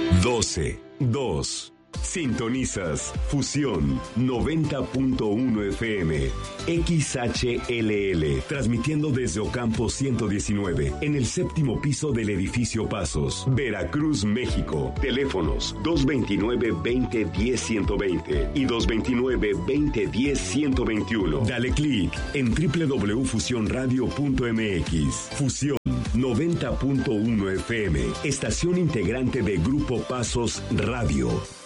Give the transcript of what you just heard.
12-2. Sintonizas Fusión 90.1 FM XHLL, transmitiendo desde Ocampo 119 en el séptimo piso del edificio Pasos, Veracruz, México. Teléfonos 229-2010-120 y 229-2010-121. Dale clic en www.fusionradio.mx. Fusión 90.1 FM, estación integrante de Grupo Pasos Radio.